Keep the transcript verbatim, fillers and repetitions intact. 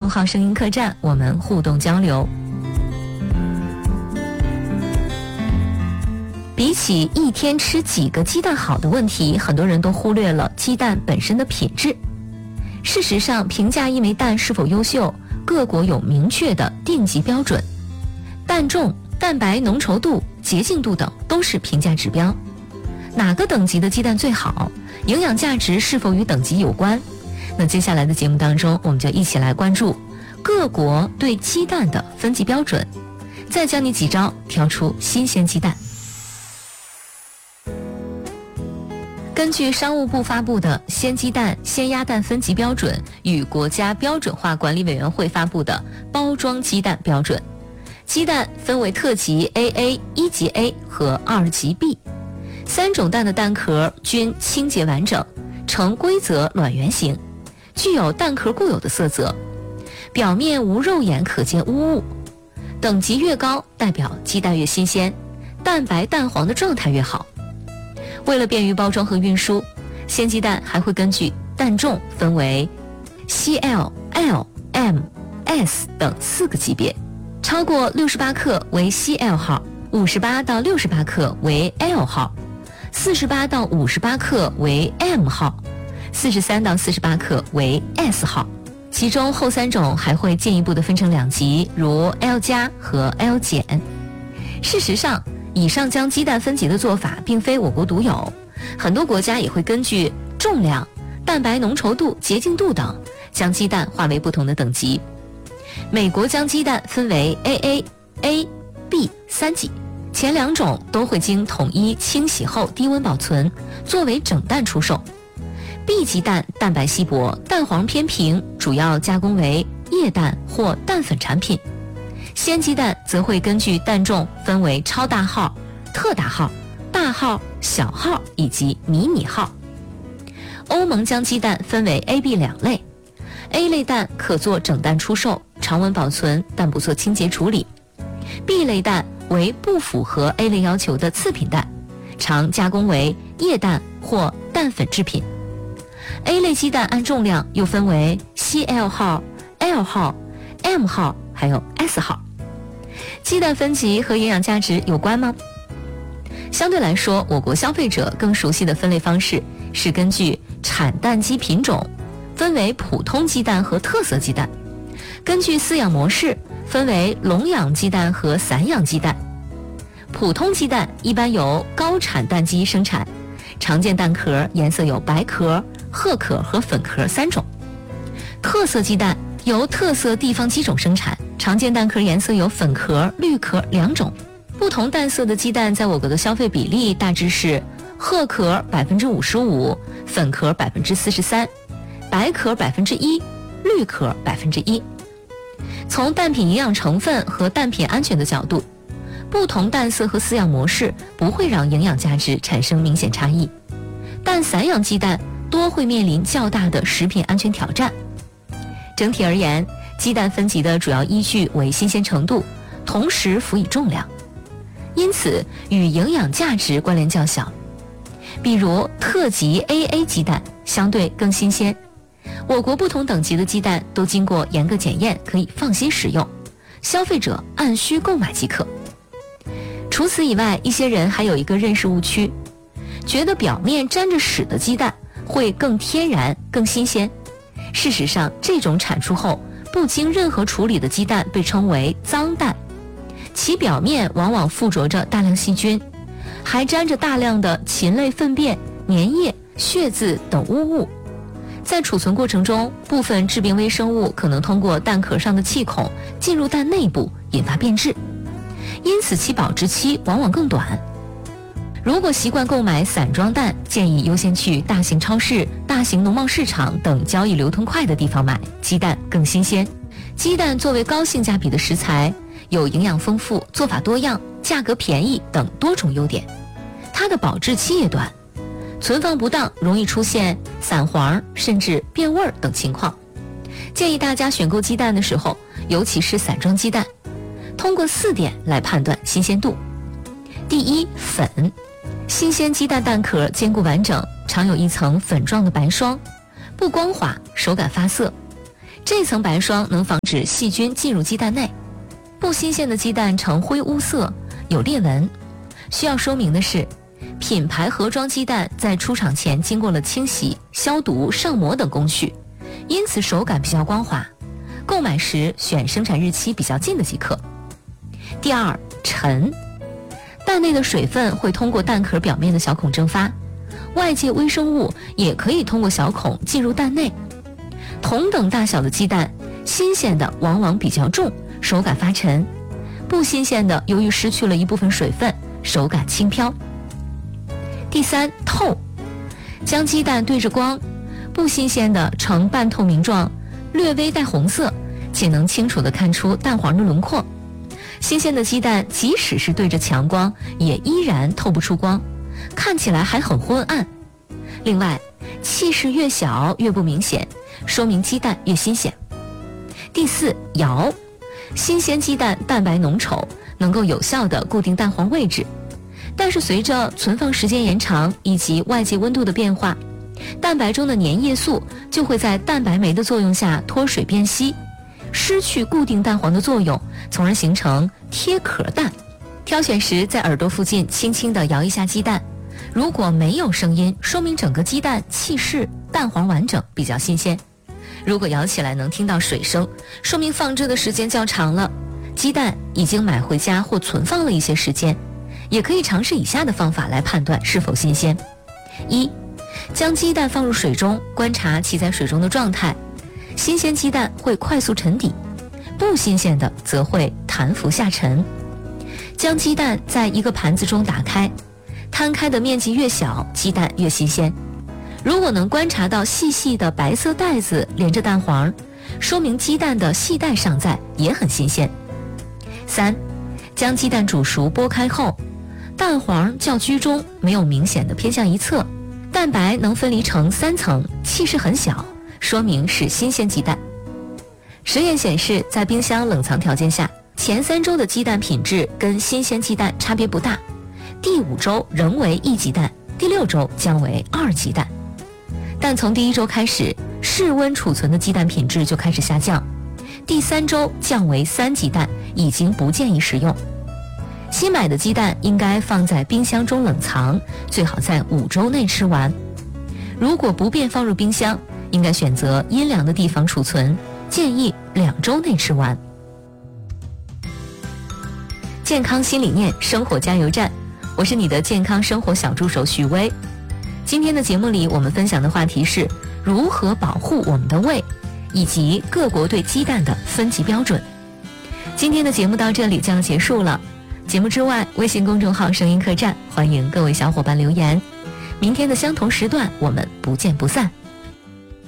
号声音客栈，我们互动交流。比起一天吃几个鸡蛋好的问题，很多人都忽略了鸡蛋本身的品质。事实上，评价一枚蛋是否优秀，各国有明确的定级标准，蛋重、蛋白浓稠度、洁净度等都是评价指标。哪个等级的鸡蛋最好，营养价值是否与等级有关？那接下来的节目当中，我们就一起来关注各国对鸡蛋的分级标准，再教你几招挑出新鲜鸡蛋。根据商务部发布的鲜鸡蛋、鲜鸭蛋分级标准与国家标准化管理委员会发布的包装鸡蛋标准，鸡蛋分为特级 A A、一级 A 和二级 B， 三种蛋的蛋壳均清洁完整，呈规则卵圆形，具有蛋壳固有的色泽，表面无肉眼可见污物。等级越高，代表鸡蛋越新鲜，蛋白蛋黄的状态越好。为了便于包装和运输，鲜鸡蛋还会根据蛋重分为 C L、L、M、S 等四个级别，超过六十八克为 C L 号，五十八到六十八克为 L 号，四十八到五十八克为 M 号，四十三到四十八克为 S 号。其中后三种还会进一步的分成两级，如 L 加和 L 减。事实上，以上将鸡蛋分级的做法并非我国独有，很多国家也会根据重量、蛋白浓稠度、洁净度等，将鸡蛋划为不同的等级。美国将鸡蛋分为 A A、A、B 三级，前两种都会经统一清洗后低温保存，作为整蛋出售。B 级蛋蛋白稀薄，蛋黄偏平，主要加工为液蛋或蛋粉产品。鲜鸡蛋则会根据蛋重分为超大号、特大号、大号、小号以及迷你号。欧盟将鸡蛋分为 A、B 两类， A 类蛋可做整蛋出售，常温保存，但不做清洁处理。 B 类蛋为不符合 A 类要求的次品蛋，常加工为液蛋或蛋粉制品。 A 类鸡蛋按重量又分为 C L 号、L 号、M 号还有 S 号。鸡蛋分级和营养价值有关吗？相对来说，我国消费者更熟悉的分类方式是根据产蛋鸡品种分为普通鸡蛋和特色鸡蛋，根据饲养模式分为笼养鸡蛋和散养鸡蛋。普通鸡蛋一般由高产蛋鸡生产，常见蛋壳颜色有白壳、褐壳和粉壳三种。特色鸡蛋由特色地方鸡种生产，常见蛋壳颜色有粉壳、绿壳两种。不同蛋色的鸡蛋在我国的消费比例大致是褐壳百分之五十五，粉壳百分之四十三，白壳百分之一，绿壳百分之一。从蛋品营养成分和蛋品安全的角度，不同蛋色和饲养模式不会让营养价值产生明显差异，但散养鸡蛋多会面临较大的食品安全挑战。整体而言，鸡蛋分级的主要依据为新鲜程度，同时辅以重量，因此与营养价值关联较小。比如特级 A A 鸡蛋相对更新鲜，我国不同等级的鸡蛋都经过严格检验，可以放心食用，消费者按需购买即可。除此以外，一些人还有一个认识误区，觉得表面沾着屎的鸡蛋会更天然、更新鲜。事实上，这种产出后不经任何处理的鸡蛋被称为脏蛋，其表面往往附着着大量细菌，还沾着大量的禽类粪便、粘液、血渍等污物。在储存过程中，部分致病微生物可能通过蛋壳上的气孔进入蛋内部，引发变质，因此其保质期往往更短。如果习惯购买散装蛋，建议优先去大型超市、大型农贸市场等交易流通快的地方买，鸡蛋更新鲜。鸡蛋作为高性价比的食材，有营养丰富、做法多样、价格便宜等多种优点，它的保质期也短，存放不当容易出现散黄甚至变味儿等情况。建议大家选购鸡蛋的时候，尤其是散装鸡蛋，通过四点来判断新鲜度。第一，粉。新鲜鸡蛋蛋壳坚固完整，常有一层粉状的白霜，不光滑，手感发涩。 这层白霜能防止细菌进入鸡蛋内。不新鲜的鸡蛋呈灰乌色，有裂纹。需要说明的是，品牌盒装鸡蛋在出厂前经过了清洗、消毒、上膜等工序，因此手感比较光滑。购买时选生产日期比较近的即可。第二，沉。蛋内的水分会通过蛋壳表面的小孔蒸发，外界微生物也可以通过小孔进入蛋内。同等大小的鸡蛋，新鲜的往往比较重，手感发沉；不新鲜的由于失去了一部分水分，手感轻飘。第三，透。将鸡蛋对着光，不新鲜的呈半透明状，略微带红色，且能清楚地看出蛋黄的轮廓。新鲜的鸡蛋即使是对着强光，也依然透不出光，看起来还很昏暗。另外，气势越小越不明显，说明鸡蛋越新鲜。第四，摇。新鲜鸡蛋蛋白浓稠，能够有效地固定蛋黄位置，但是随着存放时间延长以及外界温度的变化，蛋白中的粘液素就会在蛋白酶的作用下脱水变稀，失去固定蛋黄的作用，从而形成贴壳蛋。挑选时在耳朵附近轻轻地摇一下鸡蛋，如果没有声音，说明整个鸡蛋气势、蛋黄完整，比较新鲜。如果摇起来能听到水声，说明放置的时间较长了，鸡蛋已经买回家或存放了一些时间。也可以尝试以下的方法来判断是否新鲜。一，将鸡蛋放入水中，观察其在水中的状态。新鲜鸡蛋会快速沉底，不新鲜的则会弹浮下沉。将鸡蛋在一个盘子中打开，摊开的面积越小，鸡蛋越新鲜。如果能观察到细细的白色带子连着蛋黄，说明鸡蛋的细带尚在，也很新鲜。三，将鸡蛋煮熟剥开后，蛋黄较居中，没有明显的偏向一侧，蛋白能分离成三层，气势很小，说明是新鲜鸡蛋。实验显示，在冰箱冷藏条件下，前三周的鸡蛋品质跟新鲜鸡蛋差别不大，第五周仍为一级蛋，第六周将为二级蛋。但从第一周开始，室温储存的鸡蛋品质就开始下降，第三周降为三级蛋，已经不建议食用。新买的鸡蛋应该放在冰箱中冷藏，最好在五周内吃完。如果不便放入冰箱，应该选择阴凉的地方储存，建议两周内吃完。健康新理念，生活加油站，我是你的健康生活小助手许薇。今天的节目里，我们分享的话题是如何保护我们的胃，以及各国对鸡蛋的分级标准。今天的节目到这里就要结束了。节目之外，微信公众号声音客栈，欢迎各位小伙伴留言。明天的相同时段，我们不见不散。